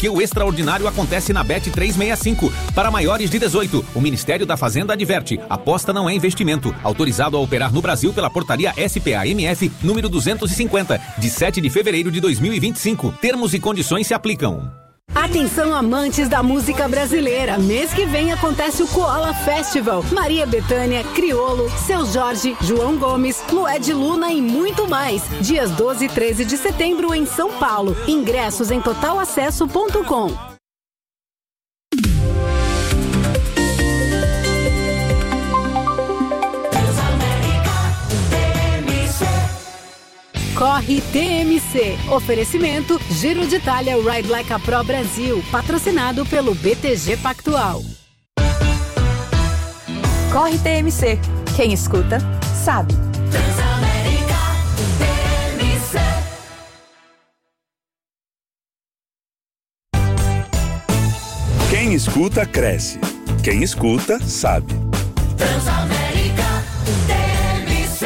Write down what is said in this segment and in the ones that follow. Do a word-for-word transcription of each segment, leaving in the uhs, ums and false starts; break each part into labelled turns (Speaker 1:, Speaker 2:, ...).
Speaker 1: porque o extraordinário acontece na Bet trezentos e sessenta e cinco. Para maiores de dezoito, o Ministério da Fazenda adverte: aposta não é investimento. Autorizado a operar no Brasil pela portaria S P A M F número duzentos e cinquenta, de sete de fevereiro de dois mil e vinte e cinco. Termos e condições se aplicam.
Speaker 2: Atenção, amantes da música brasileira. Mês que vem acontece o Koala Festival. Maria Bethânia, Criolo, Seu Jorge, João Gomes, Lued Luna e muito mais. Dias doze e treze de setembro em São Paulo. Ingressos em total acesso ponto com. Corre T M C. Oferecimento Giro de Itália Ride Like a Pro Brasil. Patrocinado pelo B T G Pactual.
Speaker 3: Corre T M C. Quem escuta, sabe.
Speaker 4: Transamérica T M C.
Speaker 5: Quem escuta, cresce. Quem escuta, sabe.
Speaker 4: Transamérica T M C.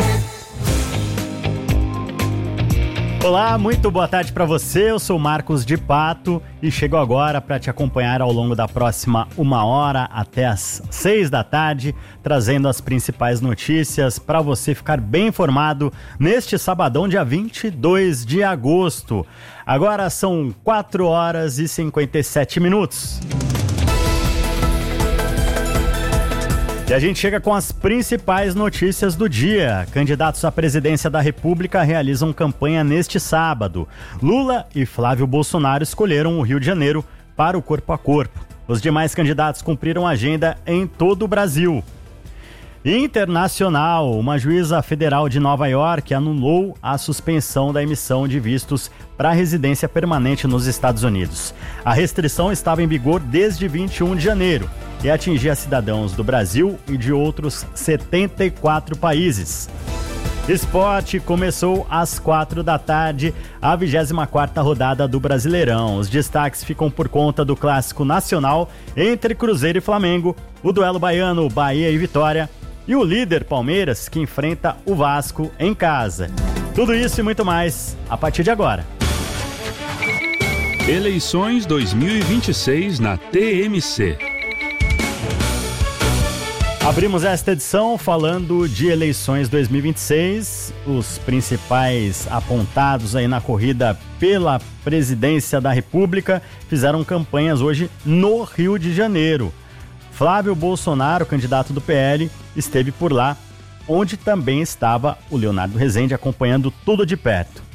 Speaker 6: Olá, muito boa tarde para você. Eu sou Marcos de Pato e chego agora para te acompanhar ao longo da próxima uma hora até as seis da tarde, trazendo as principais notícias para você ficar bem informado neste sabadão, dia vinte e dois de agosto. Agora são quatro horas e cinquenta e sete minutos. E a gente chega com as principais notícias do dia. Candidatos à presidência da República realizam campanha neste sábado. Lula e Flávio Bolsonaro escolheram o Rio de Janeiro para o corpo a corpo. Os demais candidatos cumpriram agenda em todo o Brasil. Internacional, uma juíza federal de Nova York anulou a suspensão da emissão de vistos para residência permanente nos Estados Unidos. A restrição estava em vigor desde vinte e um de janeiro e atingia cidadãos do Brasil e de outros setenta e quatro países. Esporte, começou às quatro da tarde a vigésima quarta rodada do Brasileirão. Os destaques ficam por conta do clássico nacional entre Cruzeiro e Flamengo, o duelo baiano Bahia e Vitória e o líder Palmeiras, que enfrenta o Vasco em casa. Tudo isso e muito mais a partir de agora.
Speaker 5: Eleições dois mil e vinte e seis na T M C.
Speaker 6: Abrimos esta edição falando de eleições dois mil e vinte e seis, os principais apontados aí na corrida pela presidência da República fizeram campanhas hoje no Rio de Janeiro. Flávio Bolsonaro, candidato do P L, esteve por lá, onde também estava o Leonardo Rezende acompanhando tudo de perto.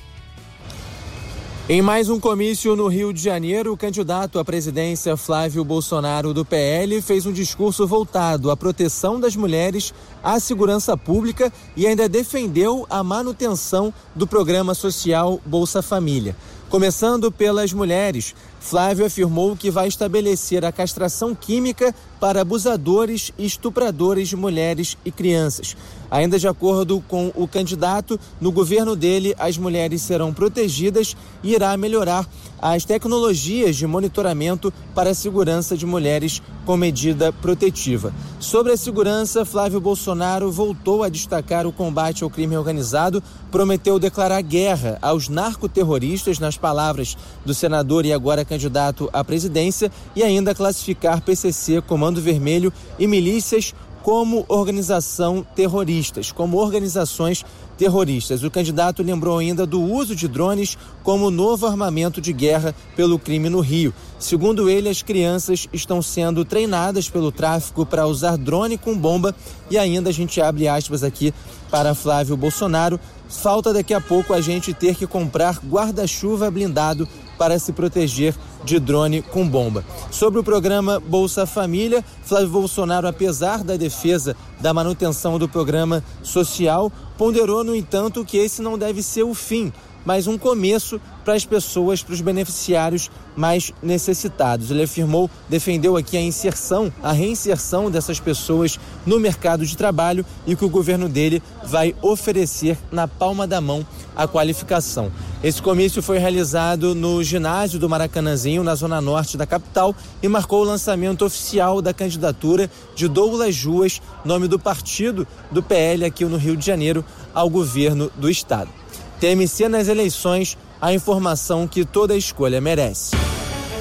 Speaker 7: Em mais um comício no Rio de Janeiro, o candidato à presidência Flávio Bolsonaro do P L fez um discurso voltado à proteção das mulheres, à segurança pública e ainda defendeu a manutenção do programa social Bolsa Família. Começando pelas mulheres, Flávio afirmou que vai estabelecer a castração química para abusadores e estupradores de mulheres e crianças. Ainda de acordo com o candidato, no governo dele as mulheres serão protegidas e irá melhorar as tecnologias de monitoramento para a segurança de mulheres com medida protetiva. Sobre a segurança, Flávio Bolsonaro voltou a destacar o combate ao crime organizado, prometeu declarar guerra aos narcoterroristas, nas palavras do senador e agora candidato à presidência, e ainda classificar P C C, Comando Vermelho e milícias como organização terroristas, como organizações terroristas. O candidato lembrou ainda do uso de drones como novo armamento de guerra pelo crime no Rio. Segundo ele, as crianças estão sendo treinadas pelo tráfico para usar drone com bomba e ainda a gente abre aspas aqui para Flávio Bolsonaro. Falta daqui a pouco a gente ter que comprar guarda-chuva blindado para se proteger de drone com bomba. Sobre o programa Bolsa Família, Flávio Bolsonaro, apesar da defesa da manutenção do programa social, ponderou, no entanto, que esse não deve ser o fim, mas um começo para as pessoas, para os beneficiários mais necessitados. Ele afirmou, defendeu aqui a inserção, a reinserção dessas pessoas no mercado de trabalho e que o governo dele vai oferecer na palma da mão a qualificação. Esse comício foi realizado no ginásio do Maracanãzinho, na zona norte da capital, e marcou o lançamento oficial da candidatura de Douglas Ruas, nome do partido do P L aqui no Rio de Janeiro, ao governo do estado. T M C nas eleições, a informação que toda escolha merece.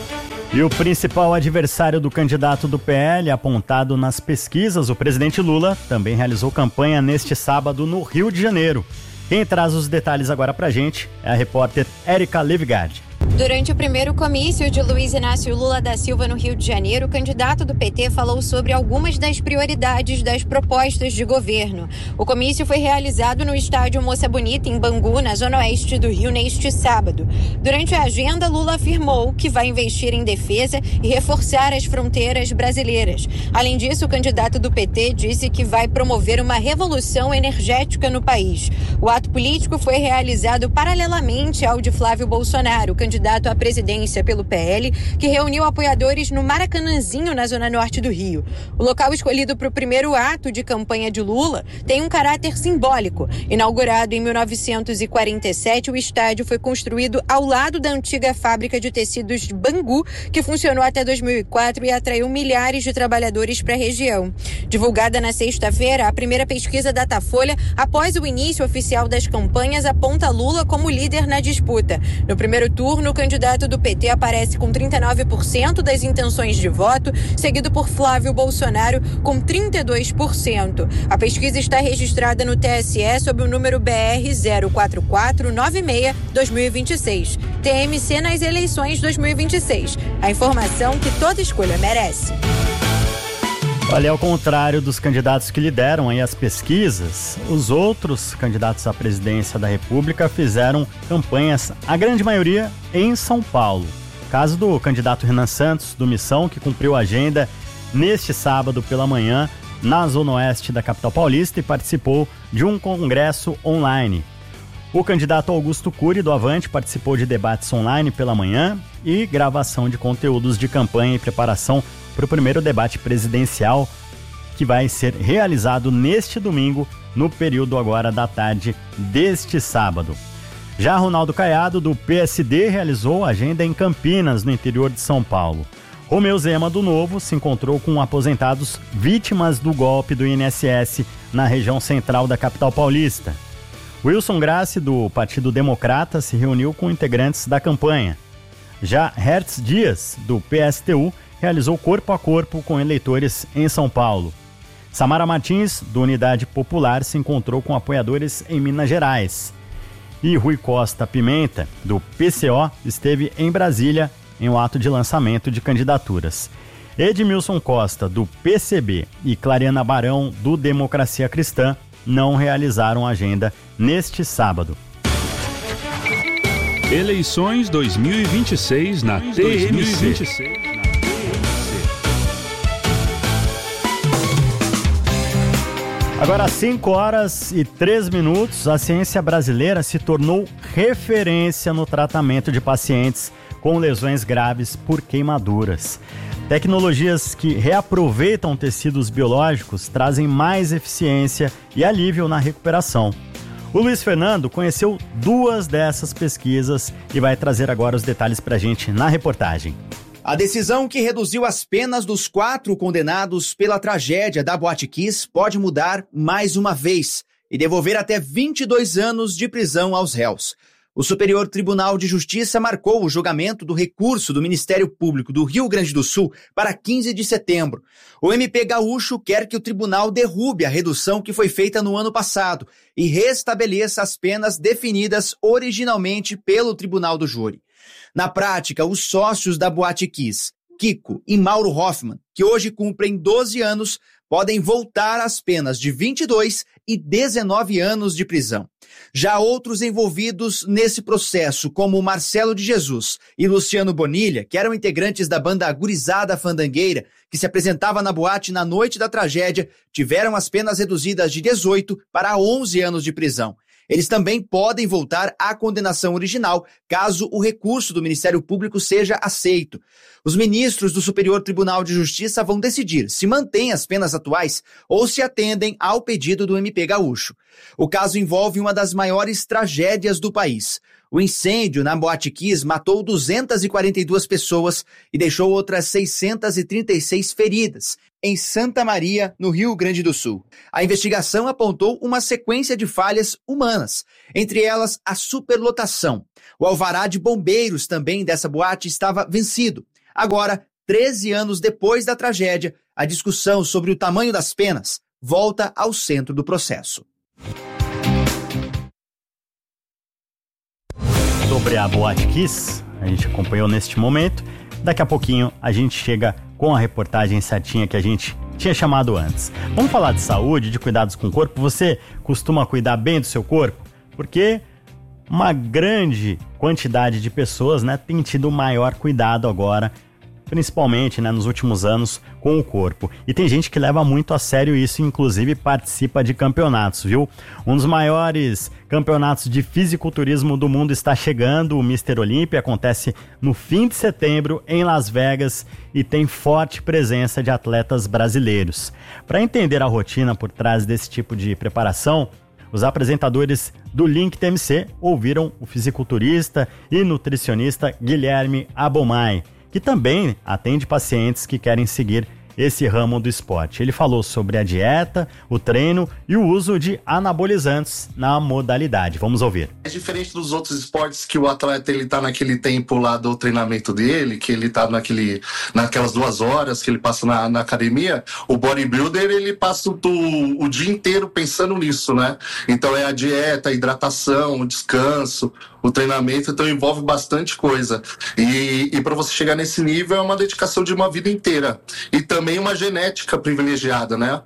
Speaker 6: E o principal adversário do candidato do P L, apontado nas pesquisas, o presidente Lula, também realizou campanha neste sábado no Rio de Janeiro. Quem traz os detalhes agora pra gente é a repórter Érica Levigard.
Speaker 8: Durante o primeiro comício de Luiz Inácio Lula da Silva no Rio de Janeiro, o candidato do P T falou sobre algumas das prioridades das propostas de governo. O comício foi realizado no estádio Moça Bonita, em Bangu, na zona oeste do Rio, neste sábado. Durante a agenda, Lula afirmou que vai investir em defesa e reforçar as fronteiras brasileiras. Além disso, o candidato do P T disse que vai promover uma revolução energética no país. O ato político foi realizado paralelamente ao de Flávio Bolsonaro, candidato à presidência pelo P L, que reuniu apoiadores no Maracanãzinho, na zona norte do Rio. O local escolhido para o primeiro ato de campanha de Lula tem um caráter simbólico. Inaugurado em mil novecentos e quarenta e sete, o estádio foi construído ao lado da antiga fábrica de tecidos de Bangu, que funcionou até dois mil e quatro e atraiu milhares de trabalhadores para a região. Divulgada na sexta-feira, a primeira pesquisa Datafolha, após o início oficial das campanhas, aponta Lula como líder na disputa. No primeiro turno, o candidato do P T aparece com trinta e nove por cento das intenções de voto, seguido por Flávio Bolsonaro com trinta e dois por cento. A pesquisa está registrada no T S E sob o número B R zero quatro quatro nove seis barra dois mil e vinte e seis. T M C nas eleições dois mil e vinte e seis. A informação que toda escolha merece.
Speaker 6: Olha, ao contrário dos candidatos que lideram aí as pesquisas, os outros candidatos à presidência da República fizeram campanhas, a grande maioria, em São Paulo. Caso do candidato Renan Santos, do Missão, que cumpriu a agenda neste sábado pela manhã na zona oeste da capital paulista e participou de um congresso online. O candidato Augusto Cury, do Avante, participou de debates online pela manhã e gravação de conteúdos de campanha e preparação para o primeiro debate presidencial, que vai ser realizado neste domingo, no período agora da tarde deste sábado. Já Ronaldo Caiado, do P S D, realizou agenda em Campinas, no interior de São Paulo. Romeu Zema, do Novo, se encontrou com aposentados vítimas do golpe do I N S S na região central da capital paulista. Wilson Grassi, do Partido Democrata, se reuniu com integrantes da campanha. Já Hertz Dias, do P S T U, realizou corpo a corpo com eleitores em São Paulo. Samara Martins, do Unidade Popular, se encontrou com apoiadores em Minas Gerais. E Rui Costa Pimenta, do P C O, esteve em Brasília em um ato de lançamento de candidaturas. Edmilson Costa, do P C B, e Clariana Barão, do Democracia Cristã, não realizaram agenda neste sábado.
Speaker 5: Eleições dois mil e vinte e seis na T M C.
Speaker 6: Agora, às cinco horas e três minutos, a ciência brasileira se tornou referência no tratamento de pacientes com lesões graves por queimaduras. Tecnologias que reaproveitam tecidos biológicos trazem mais eficiência e alívio na recuperação. O Luiz Fernando conheceu duas dessas pesquisas e vai trazer agora os detalhes para a gente na reportagem.
Speaker 9: A decisão que reduziu as penas dos quatro condenados pela tragédia da Boate Kiss pode mudar mais uma vez e devolver até vinte e dois anos de prisão aos réus. O Superior Tribunal de Justiça marcou o julgamento do recurso do Ministério Público do Rio Grande do Sul para quinze de setembro. O M P gaúcho quer que o tribunal derrube a redução que foi feita no ano passado e restabeleça as penas definidas originalmente pelo Tribunal do Júri. Na prática, os sócios da Boate Kiss, Kiko e Mauro Hoffman, que hoje cumprem doze anos, podem voltar às penas de vinte e dois e dezenove anos de prisão. Já outros envolvidos nesse processo, como Marcelo de Jesus e Luciano Bonilha, que eram integrantes da banda Gurizada Fandangueira, que se apresentava na boate na noite da tragédia, tiveram as penas reduzidas de dezoito para onze anos de prisão. Eles também podem voltar à condenação original, caso o recurso do Ministério Público seja aceito. Os ministros do Superior Tribunal de Justiça vão decidir se mantêm as penas atuais ou se atendem ao pedido do M P gaúcho. O caso envolve uma das maiores tragédias do país. O incêndio na Boate Kiss matou duzentas e quarenta e duas pessoas e deixou outras seiscentas e trinta e seis feridas, em Santa Maria, no Rio Grande do Sul. A investigação apontou uma sequência de falhas humanas, entre elas a superlotação. O alvará de bombeiros também dessa boate estava vencido. Agora, treze anos depois da tragédia, a discussão sobre o tamanho das penas volta ao centro do processo.
Speaker 6: Sobre a Boate Kiss, a gente acompanhou neste momento. Daqui a pouquinho a gente chega com a reportagem certinha que a gente tinha chamado antes. Vamos falar de saúde, de cuidados com o corpo. Você costuma cuidar bem do seu corpo? Porque uma grande quantidade de pessoas, né, tem tido maior cuidado agora, principalmente, né, nos últimos anos, com o corpo. E tem gente que leva muito a sério isso, inclusive participa de campeonatos, viu? Um dos maiores campeonatos de fisiculturismo do mundo está chegando, o mister Olímpia, acontece no fim de setembro em Las Vegas e tem forte presença de atletas brasileiros. Para entender a rotina por trás desse tipo de preparação, os apresentadores do Link T M C ouviram o fisiculturista e nutricionista Guilherme Abomay, que também atende pacientes que querem seguir esse ramo do esporte. Ele falou sobre a dieta, o treino e o uso de anabolizantes na modalidade. Vamos ouvir.
Speaker 10: É diferente dos outros esportes que o atleta ele tá naquele tempo lá do treinamento dele, que ele tá naquele, naquelas duas horas que ele passa na, na academia. O bodybuilder ele passa o, o dia inteiro pensando nisso, né? Então é a dieta, a hidratação, o descanso, o treinamento, então envolve bastante coisa. E, e para você chegar nesse nível é uma dedicação de uma vida inteira. E também uma genética privilegiada, né?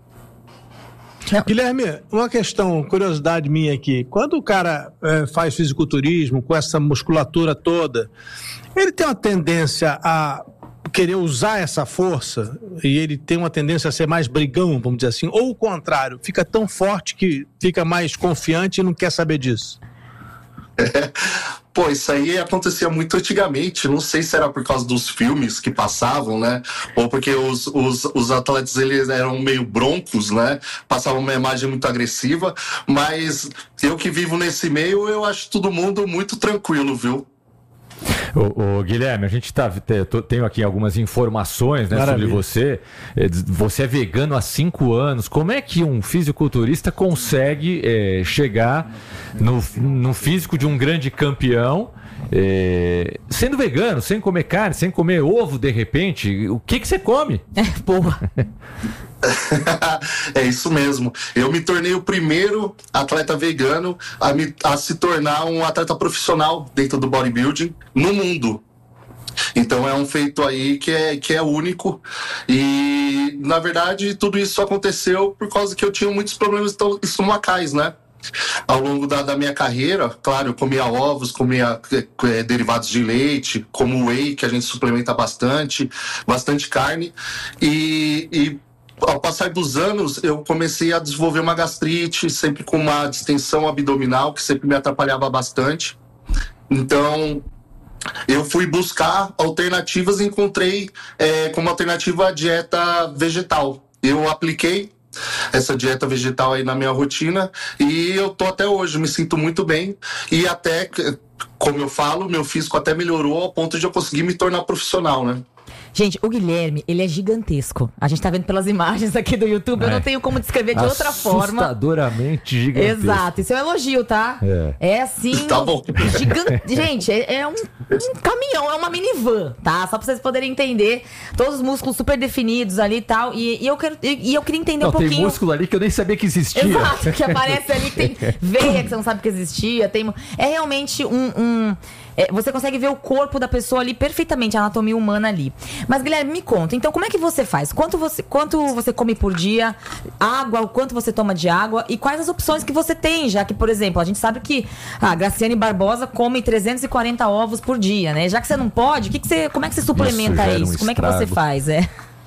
Speaker 11: Guilherme, uma questão, curiosidade minha aqui. Quando o cara é, faz fisiculturismo com essa musculatura toda, ele tem uma tendência a querer usar essa força e ele tem uma tendência a ser mais brigão, vamos dizer assim, ou o contrário, fica tão forte que fica mais confiante e não quer saber disso?
Speaker 10: É, pô, isso aí acontecia muito antigamente. Não sei se era por causa dos filmes que passavam, né? Ou porque os, os, os atletas eles eram meio broncos, né? Passavam uma imagem muito agressiva. Mas eu que vivo nesse meio, eu acho todo mundo muito tranquilo, viu?
Speaker 12: Ô, ô, Guilherme, a gente tá, tenho aqui algumas informações, né, sobre você. Você é vegano há cinco anos. Como é que um fisiculturista consegue é, chegar no, no físico de um grande campeão, é, sendo vegano, sem comer carne, sem comer ovo de repente? O que que você come?
Speaker 3: É, boa.
Speaker 10: É isso mesmo. Eu me tornei o primeiro atleta vegano a, me, a se tornar um atleta profissional dentro do bodybuilding no mundo. Então é um feito aí que é, que é único. E, na verdade, tudo isso aconteceu por causa que eu tinha muitos problemas estomacais, né? Ao longo da, da minha carreira, claro, eu comia ovos, comia é, derivados de leite, como whey, que a gente suplementa bastante, bastante carne. E... e ao passar dos anos, eu comecei a desenvolver uma gastrite, sempre com uma distensão abdominal, que sempre me atrapalhava bastante. Então, eu fui buscar alternativas e encontrei é, como alternativa a dieta vegetal. Eu apliquei essa dieta vegetal aí na minha rotina e eu tô até hoje, me sinto muito bem. E até, como eu falo, meu físico até melhorou ao ponto de eu conseguir me tornar profissional, né?
Speaker 3: Gente, o Guilherme, ele é gigantesco. A gente tá vendo pelas imagens aqui do YouTube, é. Eu não tenho como descrever de outra forma.
Speaker 12: Assustadoramente gigantesco.
Speaker 3: Exato, isso é um elogio, tá? É, é assim,
Speaker 10: tá bom.
Speaker 3: Gigante. Gente, é, é um, um caminhão, é uma minivan, tá? Só pra vocês poderem entender, todos os músculos super definidos ali e tal, e, e, eu, quero, e, e eu queria entender
Speaker 12: não,
Speaker 3: um pouquinho...
Speaker 12: Tem músculo ali que eu nem sabia que existia.
Speaker 3: Exato, que aparece ali, tem veia que você não sabe que existia, tem... É realmente um... um É, você consegue ver o corpo da pessoa ali perfeitamente, a anatomia humana ali. Mas, Guilherme, me conta, então como é que você faz? Quanto você, quanto você come por dia? Água, o quanto você toma de água? E quais as opções que você tem? Já que, por exemplo, a gente sabe que a Graciane Barbosa come trezentos e quarenta ovos por dia, né? Já que você não pode, que que você, como é que você suplementa isso? isso? Um como é que você faz? É...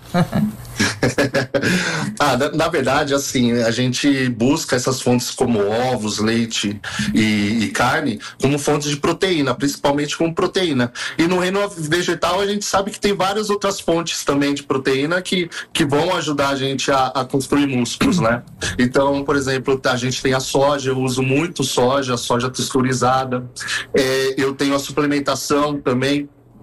Speaker 10: ah, na, na verdade, assim, a gente busca essas fontes como ovos, leite e, e carne como fontes de proteína, principalmente como proteína. E no reino vegetal a gente sabe que tem várias outras fontes também de proteína que, que vão ajudar a gente a, a construir músculos, né? Então, por exemplo, a gente tem a soja, eu uso muito soja, soja texturizada. É, eu tenho a suplementação também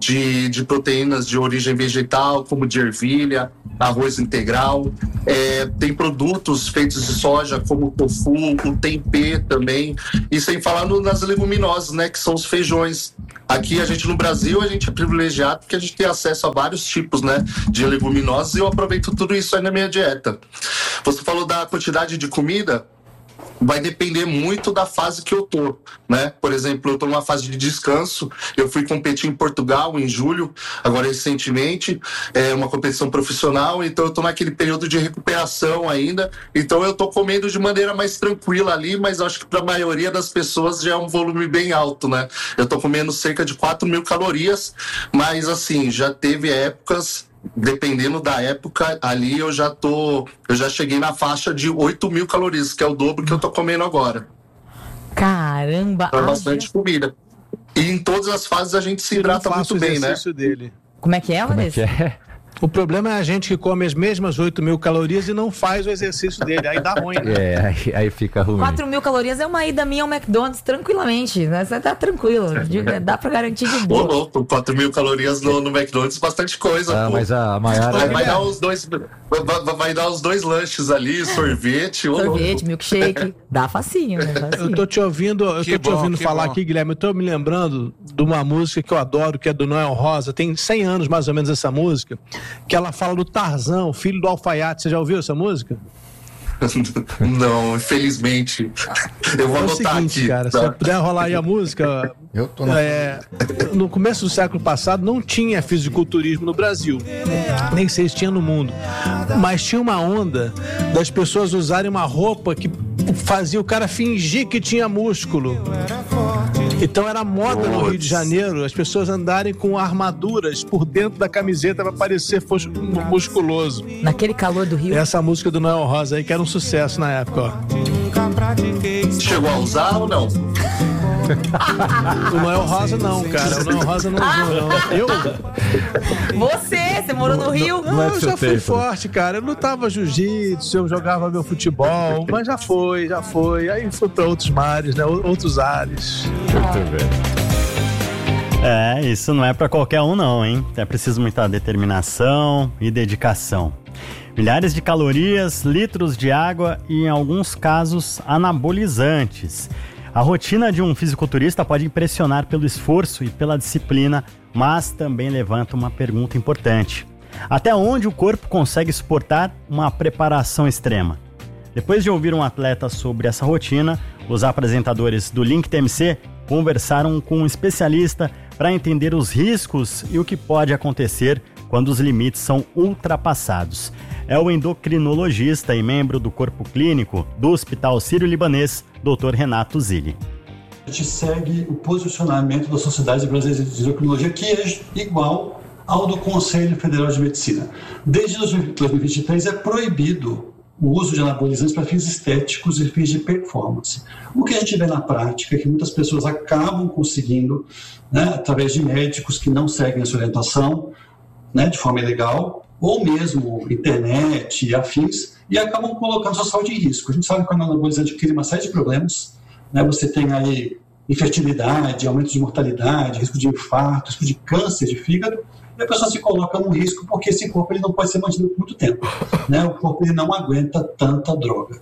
Speaker 10: de, de proteínas de origem vegetal, como de ervilha, arroz integral. É, tem produtos feitos de soja, como o tofu, o tempê também. E sem falar no, nas leguminosas, né, que são os feijões. Aqui, a gente no Brasil, a gente é privilegiado porque a gente tem acesso a vários tipos, né, de leguminosas, e eu aproveito tudo isso aí na minha dieta. Você falou da quantidade de comida. Vai depender muito da fase que eu tô, né? Por exemplo, eu tô numa fase de descanso. Eu fui competir em Portugal em julho, agora recentemente, é uma competição profissional, então eu tô naquele período de recuperação ainda. Então eu tô comendo de maneira mais tranquila ali, mas acho que para a maioria das pessoas já é um volume bem alto, né? Eu tô comendo cerca de quatro mil calorias, mas assim, já teve épocas, dependendo da época, ali eu já tô, eu já cheguei na faixa de oito mil calorias, que é o dobro que eu tô comendo agora.
Speaker 3: Caramba!
Speaker 10: É bastante comida. E em todas as fases a gente se hidrata muito bem, né?
Speaker 11: Dele.
Speaker 3: Como é que é, Vanessa?
Speaker 12: Como é que é?
Speaker 11: O problema é a gente que come as mesmas oito mil calorias e não faz o exercício dele. Aí dá ruim, né?
Speaker 12: É, aí, aí fica ruim.
Speaker 3: quatro mil calorias é uma ida minha ao McDonald's tranquilamente, né? Você tá tranquilo, dá pra garantir de boa.
Speaker 10: Ô, louco, quatro mil calorias no, no McDonald's, bastante coisa.
Speaker 12: Ah,
Speaker 10: pô.
Speaker 12: mas a Maiara...
Speaker 10: Vai, vai, dar os dois, vai, vai dar os dois lanches ali, sorvete. Ô,
Speaker 3: sorvete,
Speaker 10: louco.
Speaker 3: Milkshake, dá facinho, né? Facinho.
Speaker 11: Eu tô te ouvindo, eu
Speaker 13: Que
Speaker 11: tô
Speaker 13: bom,
Speaker 11: te ouvindo
Speaker 13: que
Speaker 11: falar
Speaker 13: bom.
Speaker 11: aqui, Guilherme. Eu tô me lembrando de uma música que eu adoro, que é do Noel Rosa. Tem cem anos mais ou menos essa música, que ela fala do Tarzan, filho do alfaiate. Você já ouviu essa música?
Speaker 10: Não, infelizmente. Eu vou
Speaker 11: É o
Speaker 10: anotar
Speaker 11: seguinte,
Speaker 10: aqui.
Speaker 11: cara,
Speaker 10: tá?
Speaker 11: se eu puder rolar aí a música.
Speaker 13: Eu tô na...
Speaker 11: é, no começo do século passado não tinha fisiculturismo no Brasil, nem sei se tinha no mundo, mas tinha uma onda das pessoas usarem uma roupa que fazia o cara fingir que tinha músculo. Então era moda no Rio de Janeiro as pessoas andarem com armaduras por dentro da camiseta para parecer fos- musculoso.
Speaker 3: Naquele calor do Rio.
Speaker 11: Essa música do Noel Rosa aí que era um sucesso na época, ó.
Speaker 10: Chegou a usar ou não?
Speaker 11: O Noel Rosa não, cara. O Noel Rosa não usou, não. Eu?
Speaker 3: Você, você morou no Rio?
Speaker 11: Não,
Speaker 12: Não é do
Speaker 11: eu
Speaker 12: seu
Speaker 11: já fui
Speaker 12: tempo,
Speaker 11: forte, cara. Eu lutava jiu-jitsu, eu jogava meu futebol, mas já foi, já foi. Aí fui pra outros mares, né? Outros ares.
Speaker 12: Muito bem.
Speaker 6: É, isso não é pra qualquer um não, hein? É preciso muita determinação e dedicação. Milhares de calorias, litros de água e, em alguns casos, anabolizantes. A rotina de um fisiculturista pode impressionar pelo esforço e pela disciplina, mas também levanta uma pergunta importante. Até onde o corpo consegue suportar uma preparação extrema? Depois de ouvir um atleta sobre essa rotina, os apresentadores do Link T M C conversaram com um especialista para entender os riscos e o que pode acontecer quando os limites são ultrapassados. É o endocrinologista e membro do corpo clínico do Hospital Sírio-Libanês, doutor Renato Zilli.
Speaker 14: A gente segue o posicionamento da Sociedade Brasileira de Endocrinologia, que é igual ao do Conselho Federal de Medicina. Desde dois mil e vinte e três é proibido o uso de anabolizantes para fins estéticos e fins de performance. O que a gente vê na prática é que muitas pessoas acabam conseguindo, né, através de médicos que não seguem essa orientação, né, de forma ilegal, ou mesmo internet e afins, e acabam colocando sua saúde em risco. A gente sabe que o anabolizante cria uma série de problemas, né? Você tem aí infertilidade, aumento de mortalidade, risco de infarto, risco de câncer de fígado, e a pessoa se coloca num risco porque esse corpo ele não pode ser mantido por muito tempo, né? O corpo ele não aguenta tanta droga.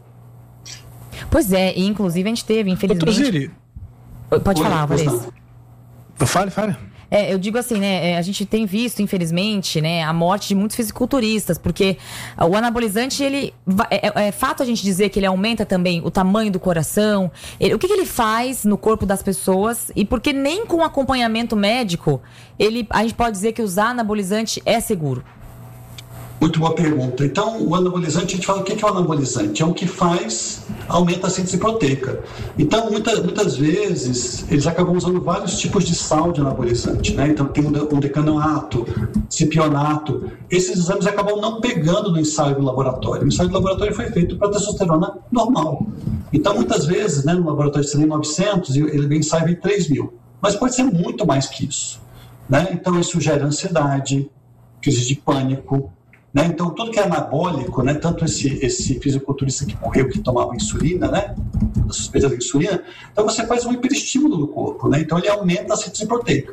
Speaker 3: Pois é, e inclusive a gente teve, infelizmente...
Speaker 11: Doutor Zilli.
Speaker 3: Pode
Speaker 14: Oi,
Speaker 3: falar,
Speaker 14: pois
Speaker 3: Vanessa.
Speaker 11: Fale, fale.
Speaker 3: É, eu digo assim, né, a gente tem visto, infelizmente, né, a morte de muitos fisiculturistas, porque o anabolizante, ele, é, é fato a gente dizer que ele aumenta também o tamanho do coração, ele, o que, que ele faz no corpo das pessoas, e porque nem com acompanhamento médico, ele, a gente pode dizer que usar anabolizante é seguro.
Speaker 14: Muito boa pergunta. Então, o anabolizante, a gente fala o que é o anabolizante? É o que faz, aumenta a síntese proteica. Então, muita, muitas vezes, eles acabam usando vários tipos de sal de anabolizante, né? Então, tem um decanoato, cipionato. Esses exames acabam não pegando no ensaio do laboratório. O ensaio do laboratório foi feito para testosterona normal. Então, muitas vezes, né, no laboratório de novecentos, ele vem ensaio em três mil. Mas pode ser muito mais que isso, né? Então, isso gera ansiedade, crise de pânico, né? Então, tudo que é anabólico, né? Tanto esse, esse fisiculturista que morreu, que tomava insulina, né? A suspeita da insulina, então você faz um hiperestímulo do corpo, né? Então ele aumenta a síntese proteica.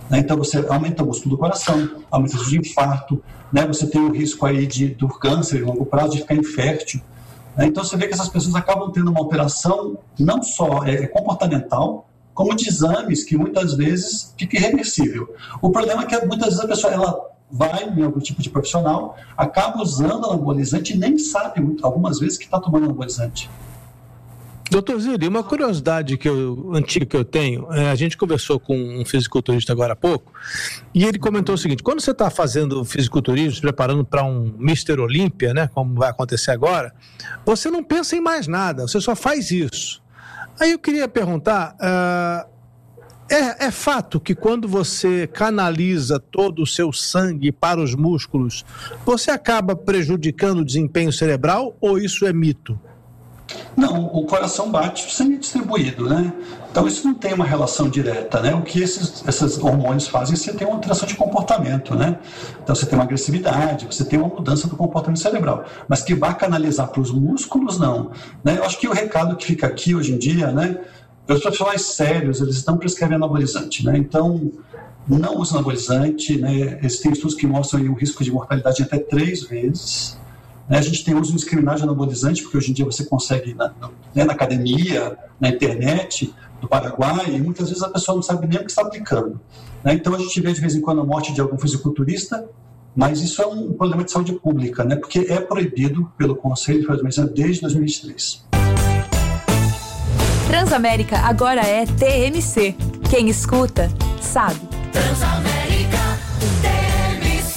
Speaker 14: Né? Então você aumenta o músculo do coração, aumenta o risco de infarto, né? Você tem o risco aí de, do câncer de longo prazo, de ficar infértil. Né? Então você vê que essas pessoas acabam tendo uma alteração não só é, comportamental, como de exames que muitas vezes fica irreversível. O problema é que muitas vezes a pessoa ela vai em algum tipo de profissional, acaba usando anabolizante e nem sabe algumas vezes que está tomando anabolizante.
Speaker 11: Doutor Zilli, uma curiosidade que eu, antiga que eu tenho, é, a gente conversou com um fisiculturista agora há pouco, e ele comentou o seguinte: quando você está fazendo fisiculturismo, se preparando para um mister Olímpia, né, como vai acontecer agora, você não pensa em mais nada, você só faz isso. Aí eu queria perguntar, uh, é, é fato que quando você canaliza todo o seu sangue para os músculos, você acaba prejudicando o desempenho cerebral, ou isso é mito?
Speaker 14: Não, o coração bate semi-distribuído, né? Então isso não tem uma relação direta, né? O que esses, esses hormônios fazem é você ter uma alteração de comportamento, né? Então você tem uma agressividade, você tem uma mudança do comportamento cerebral, mas que vai canalizar para os músculos, não. Né? Eu acho que o recado que fica aqui hoje em dia, né? Os profissionais sérios, eles estão prescrevendo anabolizante, né? Então não usa anabolizante, né? Existem estudos que mostram aí um risco de mortalidade de até três vezes. A gente tem uso indiscriminado de anabolizante, porque hoje em dia você consegue na, né, na academia, na internet do Paraguai, e muitas vezes a pessoa não sabe nem o que está aplicando. Né? Então a gente vê de vez em quando a morte de algum fisiculturista, mas isso é um problema de saúde pública, né? Porque é proibido pelo Conselho de Medicina desde dois mil e vinte e três.
Speaker 13: Transamérica agora é T M C. Quem escuta, sabe.
Speaker 4: Transamérica T M C.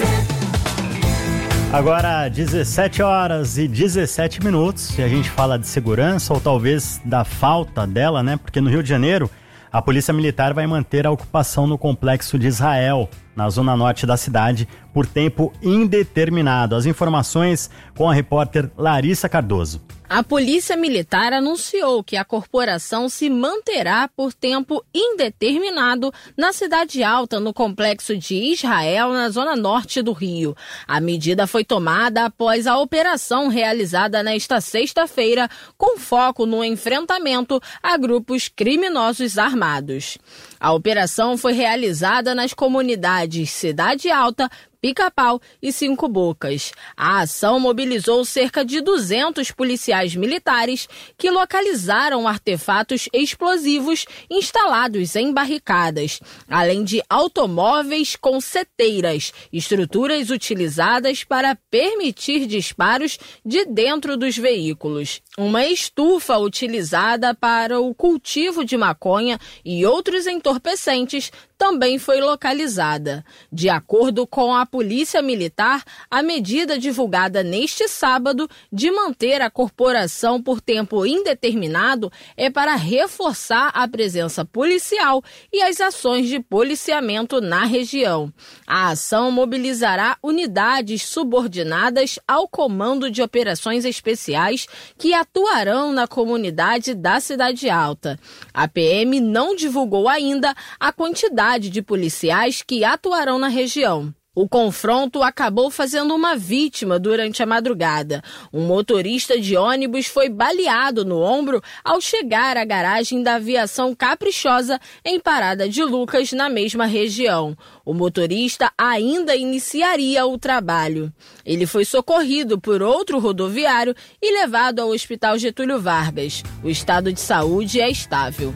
Speaker 6: Agora, dezessete horas e dezessete minutos, e a gente fala de segurança, ou talvez da falta dela, né? Porque no Rio de Janeiro, a Polícia Militar vai manter a ocupação no Complexo de Israel, na zona norte da cidade, por tempo indeterminado. As informações com a repórter Larissa Cardoso.
Speaker 15: A Polícia Militar anunciou que a corporação se manterá por tempo indeterminado na Cidade Alta, no Complexo de Israel, na zona norte do Rio. A medida foi tomada após a operação realizada nesta sexta-feira, com foco no enfrentamento a grupos criminosos armados. A operação foi realizada nas comunidades Cidade Alta, Pica-Pau e Cinco Bocas. A ação mobilizou cerca de duzentos policiais militares que localizaram artefatos explosivos instalados em barricadas, além de automóveis com seteiras, estruturas utilizadas para permitir disparos de dentro dos veículos. Uma estufa utilizada para o cultivo de maconha e outros entorpecentes também foi localizada. De acordo com a Polícia Militar, a medida divulgada neste sábado de manter a corporação por tempo indeterminado é para reforçar a presença policial e as ações de policiamento na região. A ação mobilizará unidades subordinadas ao Comando de Operações Especiais que atuarão na comunidade da Cidade Alta. A P M não divulgou ainda a quantidade de policiais que atuarão na região. O confronto acabou fazendo uma vítima durante a madrugada. Um motorista de ônibus foi baleado no ombro ao chegar à garagem da Aviação Caprichosa em Parada de Lucas, na mesma região. O motorista ainda iniciaria o trabalho. Ele foi socorrido por outro rodoviário e levado ao Hospital Getúlio Vargas. O estado de saúde é estável.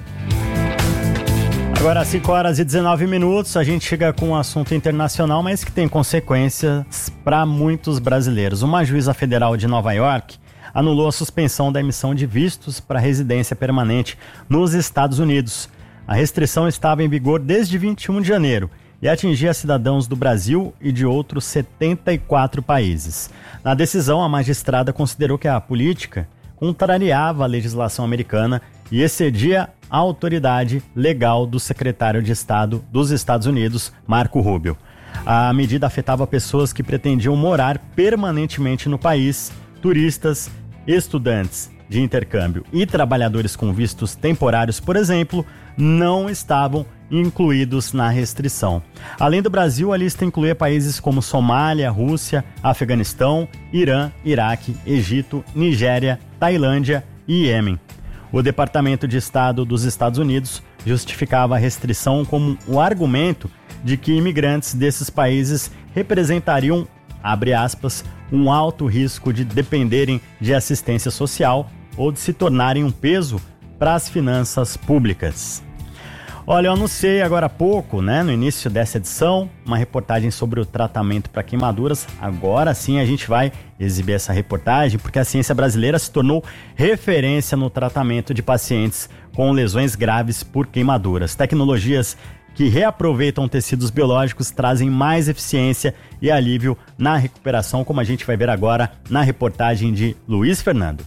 Speaker 6: Agora, cinco horas e dezenove minutos, a gente chega com um assunto internacional, mas que tem consequências para muitos brasileiros. Uma juíza federal de Nova York anulou a suspensão da emissão de vistos para residência permanente nos Estados Unidos. A restrição estava em vigor desde vinte e um de janeiro e atingia cidadãos do Brasil e de outros setenta e quatro países. Na decisão, a magistrada considerou que a política contrariava a legislação americana e excedia a autoridade legal do secretário de Estado dos Estados Unidos, Marco Rubio. A medida afetava pessoas que pretendiam morar permanentemente no país, turistas, estudantes de intercâmbio e trabalhadores com vistos temporários, por exemplo, não estavam incluídos na restrição. Além do Brasil, a lista incluía países como Somália, Rússia, Afeganistão, Irã, Iraque, Egito, Nigéria, Tailândia e Iêmen. O Departamento de Estado dos Estados Unidos justificava a restrição como o argumento de que imigrantes desses países representariam, abre aspas, um alto risco de dependerem de assistência social ou de se tornarem um peso para as finanças públicas. Olha, eu anunciei agora há pouco, né, no início dessa edição, uma reportagem sobre o tratamento para queimaduras. Agora sim a gente vai exibir essa reportagem, porque a ciência brasileira se tornou referência no tratamento de pacientes com lesões graves por queimaduras. Tecnologias que reaproveitam tecidos biológicos trazem mais eficiência e alívio na recuperação, como a gente vai ver agora na reportagem de Luiz Fernando.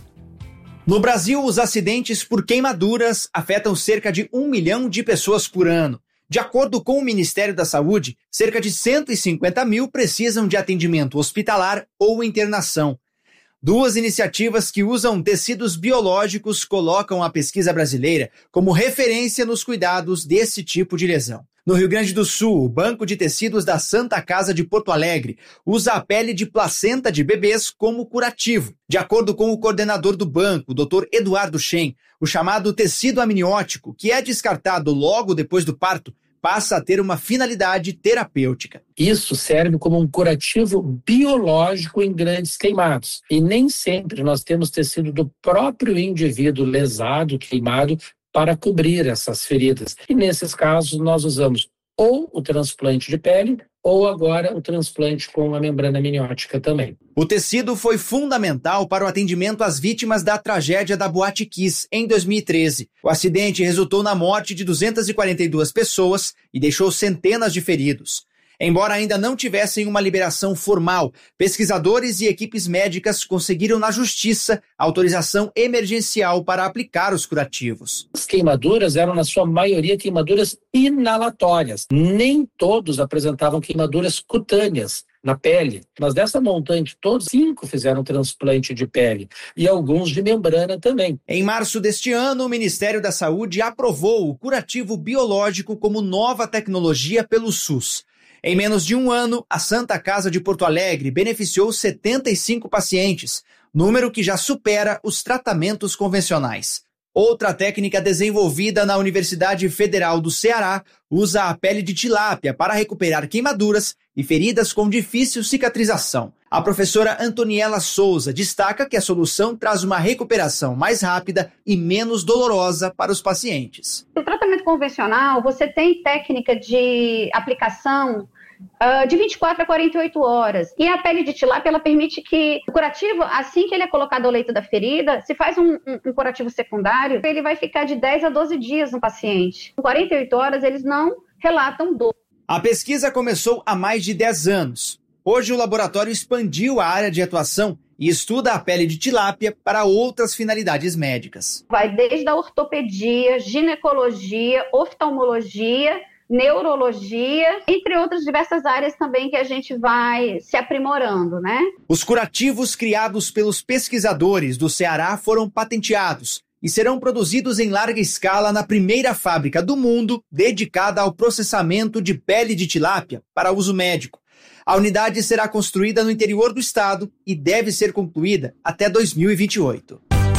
Speaker 9: No Brasil, os acidentes por queimaduras afetam cerca de um milhão de pessoas por ano. De acordo com o Ministério da Saúde, cerca de cento e cinquenta mil precisam de atendimento hospitalar ou internação. Duas iniciativas que usam tecidos biológicos colocam a pesquisa brasileira como referência nos cuidados desse tipo de lesão. No Rio Grande do Sul, o Banco de Tecidos da Santa Casa de Porto Alegre usa a pele de placenta de bebês como curativo. De acordo com o coordenador do banco, o doutor Eduardo Shen, o chamado tecido amniótico, que é descartado logo depois do parto, passa a ter uma finalidade terapêutica.
Speaker 16: Isso serve como um curativo biológico em grandes queimados. E nem sempre nós temos tecido do próprio indivíduo lesado, queimado, para cobrir essas feridas. E nesses casos nós usamos ou o transplante de pele ou agora o transplante com a membrana amniótica também.
Speaker 9: O tecido foi fundamental para o atendimento às vítimas da tragédia da Boate Kiss em dois mil e treze. O acidente resultou na morte de duzentas e quarenta e duas pessoas e deixou centenas de feridos. Embora ainda não tivessem uma liberação formal, pesquisadores e equipes médicas conseguiram na justiça autorização emergencial para aplicar os curativos.
Speaker 16: As queimaduras eram, na sua maioria, queimaduras inalatórias. Nem todos apresentavam queimaduras cutâneas na pele. Mas dessa montante, todos cinco fizeram transplante de pele e alguns de membrana também.
Speaker 9: Em março deste ano, o Ministério da Saúde aprovou o curativo biológico como nova tecnologia pelo SUS. Em menos de um ano, a Santa Casa de Porto Alegre beneficiou setenta e cinco pacientes, número que já supera os tratamentos convencionais. Outra técnica desenvolvida na Universidade Federal do Ceará usa a pele de tilápia para recuperar queimaduras e feridas com difícil cicatrização. A professora Antoniela Souza destaca que a solução traz uma recuperação mais rápida e menos dolorosa para os pacientes.
Speaker 17: No tratamento convencional, você tem técnica de aplicação Uh, de vinte e quatro a quarenta e oito horas. E a pele de tilápia, ela permite que o curativo, assim que ele é colocado ao leito da ferida, se faz um, um, um curativo secundário, ele vai ficar de dez a doze dias no paciente. Com quarenta e oito horas, eles não relatam dor.
Speaker 9: A pesquisa começou há mais de dez anos. Hoje, o laboratório expandiu a área de atuação e estuda a pele de tilápia para outras finalidades médicas.
Speaker 17: Vai desde a ortopedia, ginecologia, oftalmologia, neurologia, entre outras diversas áreas também que a gente vai se aprimorando, né?
Speaker 9: Os curativos criados pelos pesquisadores do Ceará foram patenteados e serão produzidos em larga escala na primeira fábrica do mundo dedicada ao processamento de pele de tilápia para uso médico. A unidade será construída no interior do estado e deve ser concluída até dois mil e vinte e oito.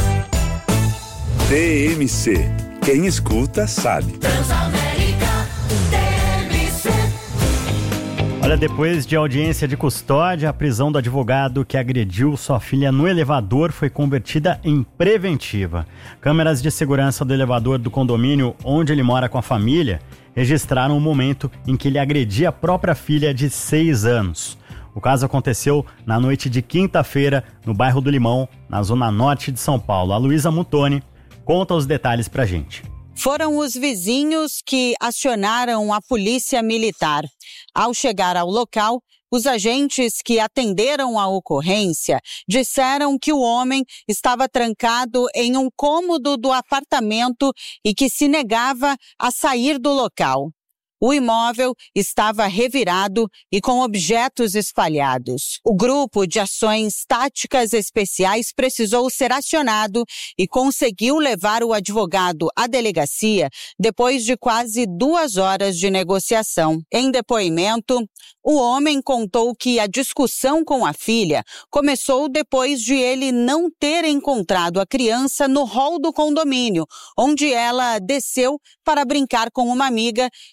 Speaker 18: T M C. Quem escuta sabe.
Speaker 6: Olha, depois de audiência de custódia, a prisão do advogado que agrediu sua filha no elevador foi convertida em preventiva. Câmeras de segurança do elevador do condomínio onde ele mora com a família registraram o momento em que ele agredia a própria filha de seis anos. O caso aconteceu na noite de quinta-feira no bairro do Limão, na zona norte de São Paulo. A Luísa Mutoni conta os detalhes pra gente.
Speaker 19: Foram os vizinhos que acionaram a polícia militar. Ao chegar ao local, os agentes que atenderam a ocorrência disseram que o homem estava trancado em um cômodo do apartamento e que se negava a sair do local. O imóvel estava revirado e com objetos espalhados. O grupo de ações táticas especiais precisou ser acionado e conseguiu levar o advogado à delegacia depois de quase duas horas de negociação. Em depoimento, o homem contou que a discussão com a filha começou depois de ele não ter encontrado a criança no hall do condomínio, onde ela desceu para brincar com uma amiga e ele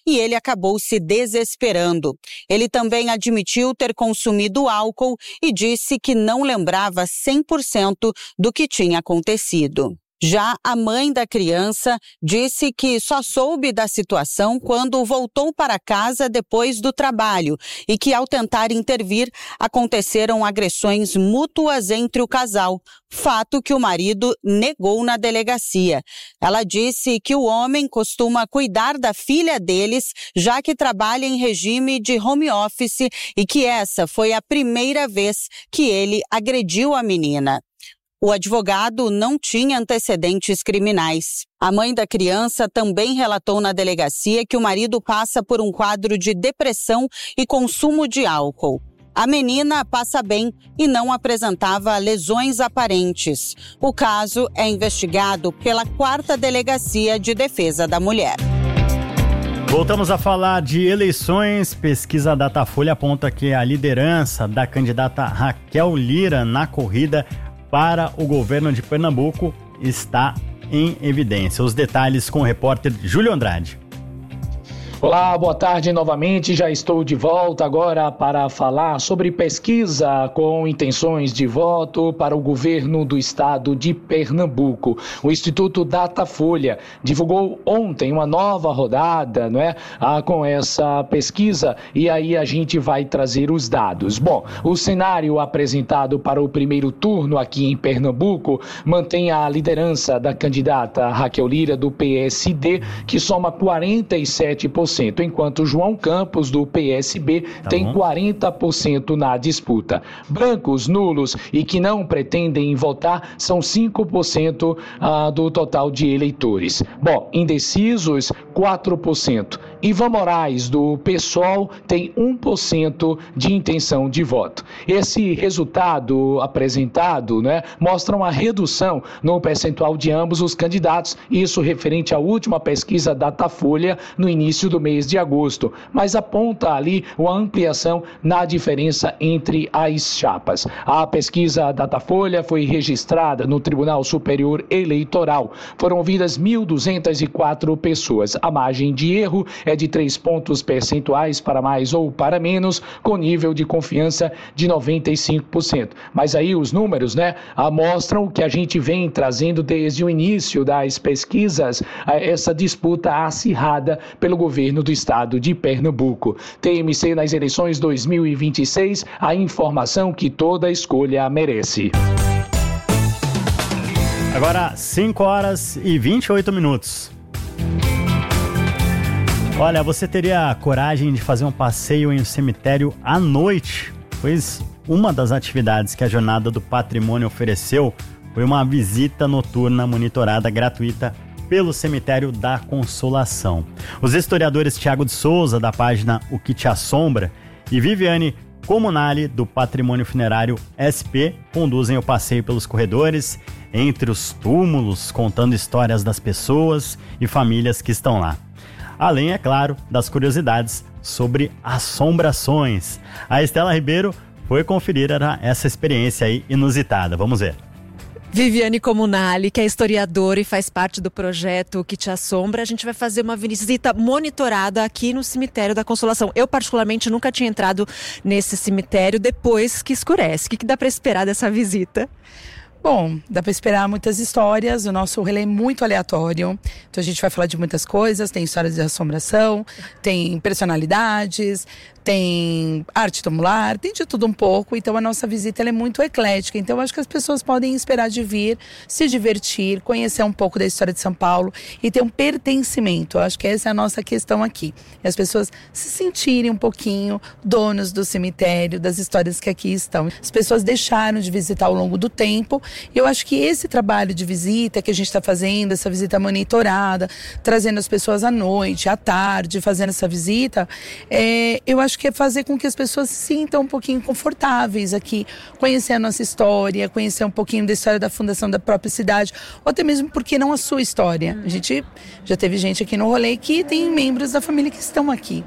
Speaker 19: acabou se desesperando. Ele também admitiu ter consumido álcool e disse que não lembrava cem por cento do que tinha acontecido. Já a mãe da criança disse que só soube da situação quando voltou para casa depois do trabalho e que, ao tentar intervir, aconteceram agressões mútuas entre o casal, fato que o marido negou na delegacia. Ela disse que o homem costuma cuidar da filha deles, já que trabalha em regime de home office e que essa foi a primeira vez que ele agrediu a menina. O advogado não tinha antecedentes criminais. A mãe da criança também relatou na delegacia que o marido passa por um quadro de depressão e consumo de álcool. A menina passa bem e não apresentava lesões aparentes. O caso é investigado pela quarta Delegacia de Defesa da Mulher.
Speaker 6: Voltamos a falar de eleições. Pesquisa Datafolha aponta que a liderança da candidata Raquel Lira na corrida para o governo de Pernambuco está em evidência. Os detalhes com o repórter Júlio Andrade.
Speaker 20: Olá, boa tarde novamente. Já estou de volta agora para falar sobre pesquisa com intenções de voto para o governo do estado de Pernambuco. O Instituto Datafolha divulgou ontem uma nova rodada, não é, ah, com essa pesquisa, e aí a gente vai trazer os dados. Bom, o cenário apresentado para o primeiro turno aqui em Pernambuco mantém a liderança da candidata Raquel Lira do P S D, que soma quarenta e sete por cento. Enquanto João Campos, do P S B, tá tem bom. quarenta por cento na disputa. Brancos, nulos e que não pretendem votar são cinco por cento ah, do total de eleitores. Bom, indecisos, quatro por cento. Ivan Moraes, do PSOL, tem um por cento de intenção de voto. Esse resultado apresentado, né, mostra uma redução no percentual de ambos os candidatos, isso referente à última pesquisa Datafolha no início do mês de agosto, mas aponta ali uma ampliação na diferença entre as chapas. A pesquisa Datafolha foi registrada no Tribunal Superior Eleitoral. Foram ouvidas mil duzentas e quatro pessoas. A margem de erro é de três pontos percentuais para mais ou para menos, com nível de confiança de noventa e cinco por cento. Mas aí os números, né, mostram o que a gente vem trazendo desde o início das pesquisas, essa disputa acirrada pelo governo do estado de Pernambuco. T M C nas eleições dois mil e vinte e seis, a informação que toda escolha merece.
Speaker 6: Agora, cinco horas e vinte e oito minutos. Olha, você teria coragem de fazer um passeio em um cemitério à noite? Pois uma das atividades que a Jornada do Patrimônio ofereceu foi uma visita noturna monitorada gratuita pelo Cemitério da Consolação. Os historiadores Tiago de Souza, da página O Que Te Assombra, e Viviane Comunali, do Patrimônio Funerário S P, conduzem o passeio pelos corredores, entre os túmulos, contando histórias das pessoas e famílias que estão lá. Além, é claro, das curiosidades sobre assombrações. A Estela Ribeiro foi conferir essa experiência aí inusitada. Vamos ver.
Speaker 21: Viviane Comunali, que é historiadora e faz parte do projeto O Que Te Assombra, a gente vai fazer uma visita monitorada aqui no Cemitério da Consolação. Eu, particularmente, nunca tinha entrado nesse cemitério depois que escurece. O que, que dá para esperar dessa visita?
Speaker 22: Bom, dá para esperar muitas histórias, o nosso relé é muito aleatório, então a gente vai falar de muitas coisas, tem histórias de assombração, tem personalidades, tem arte tumular, tem de tudo um pouco, então a nossa visita ela é muito eclética, então eu acho que as pessoas podem esperar de vir, se divertir, conhecer um pouco da história de São Paulo e ter um pertencimento, eu acho que essa é a nossa questão aqui, e as pessoas se sentirem um pouquinho donos do cemitério, das histórias que aqui estão. As pessoas deixaram de visitar ao longo do tempo, e eu acho que esse trabalho de visita que a gente está fazendo, essa visita monitorada, trazendo as pessoas à noite, à tarde, fazendo essa visita, é, eu acho que é fazer com que as pessoas se sintam um pouquinho confortáveis aqui, conhecer a nossa história, conhecer um pouquinho da história da fundação da própria cidade, ou até mesmo, porque não a sua história. A gente já teve gente aqui no rolê que tem membros da família que estão aqui.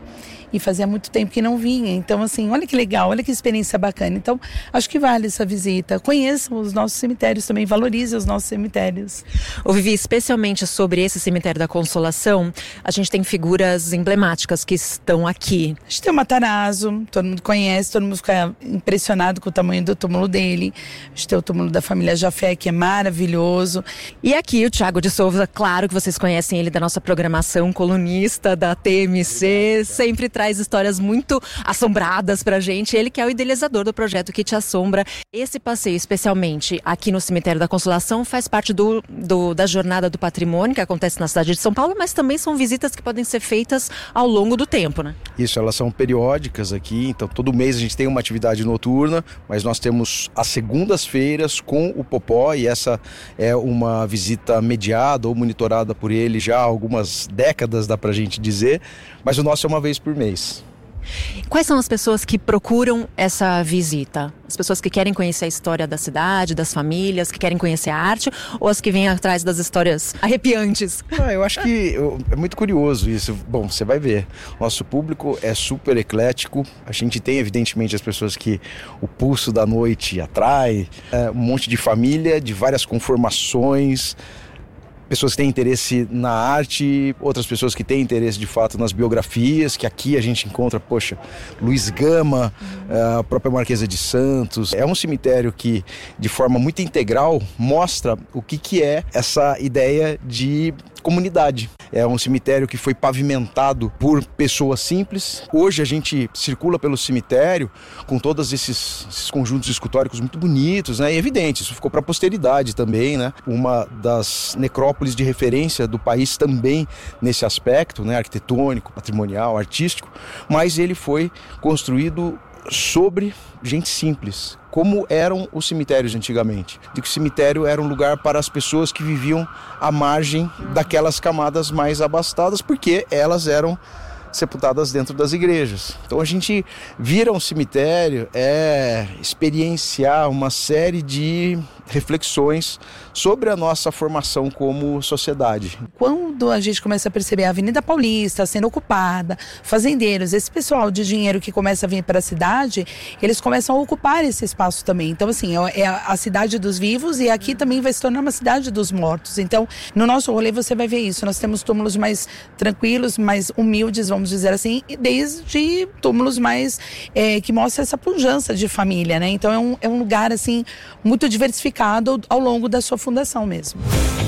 Speaker 22: e fazia muito tempo que não vinha. Então, assim, olha que legal, olha que experiência bacana. Então, acho que vale essa visita. Conheçam os nossos cemitérios também, valorizem os nossos cemitérios.
Speaker 21: Ô Vivi, especialmente sobre esse cemitério da Consolação, a gente tem figuras emblemáticas que estão aqui.
Speaker 22: A gente tem o Matarazzo, todo mundo conhece, todo mundo fica impressionado com o tamanho do túmulo dele. A gente tem o túmulo da família Jafé, que é maravilhoso.
Speaker 21: E aqui o Thiago de Souza, claro que vocês conhecem ele da nossa programação, colunista da T M C, sempre traz histórias muito assombradas pra gente. Ele que é o idealizador do projeto Que Te Assombra. Esse passeio, especialmente aqui no Cemitério da Consolação, faz parte do, do, da Jornada do Patrimônio, que acontece na cidade de São Paulo, mas também são visitas que podem ser feitas ao longo do tempo, né?
Speaker 1: Isso, elas são periódicas aqui, então todo mês a gente tem uma atividade noturna, mas nós temos as segundas-feiras com o Popó, e essa é uma visita mediada ou monitorada por ele já há algumas décadas, dá pra gente dizer, mas o nosso é uma vez por mês.
Speaker 21: Quais são as pessoas que procuram essa visita? As pessoas que querem conhecer a história da cidade, das famílias, que querem conhecer a arte, ou as que vêm atrás das histórias arrepiantes?
Speaker 1: Ah, eu acho que é muito curioso isso. Bom, você vai ver. Nosso público é super eclético. A gente tem, evidentemente, as pessoas que o pulso da noite atrai. É, um monte de família, de várias conformações. Pessoas que têm interesse na arte, outras pessoas que têm interesse de fato nas biografias, que aqui a gente encontra, poxa, Luiz Gama, a própria Marquesa de Santos. É um cemitério que, de forma muito integral, mostra o que, que é essa ideia de comunidade. É um cemitério que foi pavimentado por pessoas simples. Hoje a gente circula pelo cemitério com todos esses, esses conjuntos escultóricos muito bonitos, né? E evidente, isso ficou para a posteridade também, né? Uma das necrópolis de referência do país também nesse aspecto, né? Arquitetônico, patrimonial, artístico, mas ele foi construído sobre gente simples, como eram os cemitérios antigamente. De que o cemitério era um lugar para as pessoas que viviam à margem daquelas camadas mais abastadas, porque elas eram sepultadas dentro das igrejas. Então a gente vira um cemitério é experienciar uma série de reflexões sobre a nossa formação como sociedade.
Speaker 22: Quando a gente começa a perceber a Avenida Paulista sendo ocupada, fazendeiros, esse pessoal de dinheiro que começa a vir para a cidade, eles começam a ocupar esse espaço também. Então assim, é a cidade dos vivos e aqui também vai se tornar uma cidade dos mortos. Então no nosso rolê você vai ver isso. Nós temos túmulos mais tranquilos, mais humildes, vamos dizer assim, desde túmulos mais é, que mostram essa pujança de família, né? Então é um, é um lugar assim muito diversificado ao longo da sua fundação mesmo.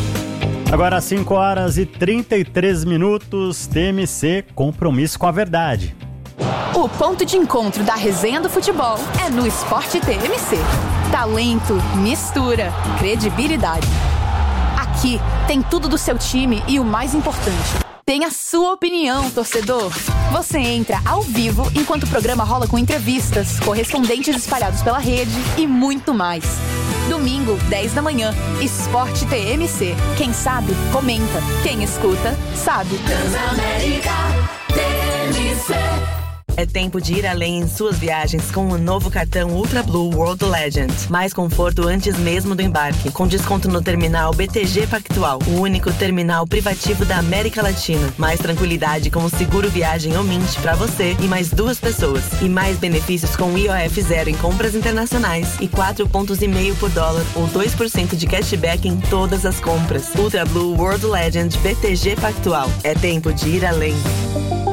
Speaker 6: Agora cinco horas e trinta e três minutos, T M C, compromisso com a verdade.
Speaker 13: O ponto de encontro da resenha do futebol é no Esporte T M C. Talento, mistura, credibilidade. Aqui tem tudo do seu time e o mais importante, tem a sua opinião, torcedor. Você entra ao vivo enquanto o programa rola com entrevistas, correspondentes espalhados pela rede e muito mais. Domingo, dez da manhã, Esporte T M C. Quem sabe, comenta. Quem escuta, sabe.
Speaker 4: Transamérica T M C.
Speaker 2: É tempo de ir além em suas viagens com o novo cartão Ultra Blue World Legend. Mais conforto antes mesmo do embarque, com desconto no terminal B T G Pactual, o único terminal privativo da América Latina. Mais tranquilidade com o seguro viagem ou Mint para você e mais duas pessoas. E mais benefícios com I O F zero em compras internacionais e quatro pontos e meio por dólar ou dois por cento de cashback em todas as compras. Ultra Blue World Legend B T G Pactual. É tempo de ir além.